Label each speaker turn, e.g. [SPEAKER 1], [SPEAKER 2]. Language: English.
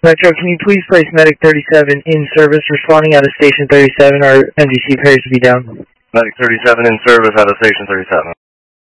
[SPEAKER 1] Metro, can you please place Medic 37 in service, responding out of Station 37? Our MDC appears to be down.
[SPEAKER 2] Medic 37 in service out of Station 37.